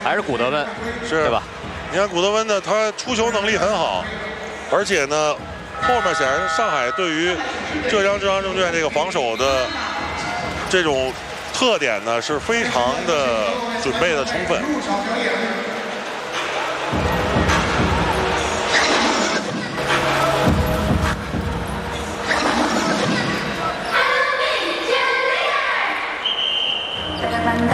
还是古德温， 是对吧？ 你看古德温呢，他出球能力很好，而且呢，后面显然上海对于浙江证券这个防守的这种特点呢，是非常的准备的充分。